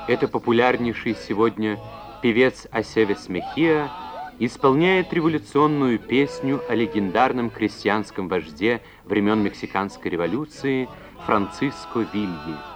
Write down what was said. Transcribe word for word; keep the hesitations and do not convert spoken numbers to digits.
Это популярнейший сегодня певец Асевес Мехиа исполняет революционную песню о легендарном крестьянском вожде времен Мексиканской революции Франциско Вильи.